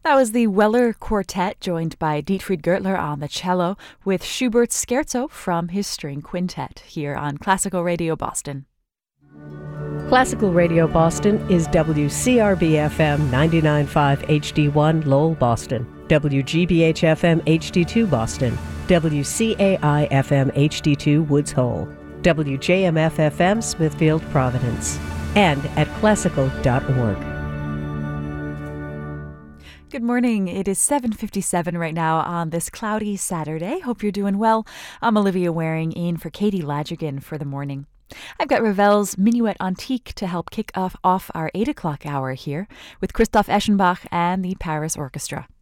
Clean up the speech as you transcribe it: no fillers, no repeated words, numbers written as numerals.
That was the Weller Quartet, joined by Dietfried Gertler on the cello, with Schubert's Scherzo from his string quintet, here on Classical Radio Boston. Classical Radio Boston is WCRB-FM 99.5 HD1 Lowell, Boston, WGBH-FM HD2 Boston, WCAI-FM HD2 Woods Hole, WJMF-FM Smithfield, Providence, and at classical.org. Good morning. It is 7:57 right now on this cloudy Saturday. Hope you're doing well. I'm Olivia Waring in for Katie Ladrigan for the morning. I've got Ravel's Minuet Antique to help kick off our 8 o'clock hour here with Christoph Eschenbach and the Paris Orchestra.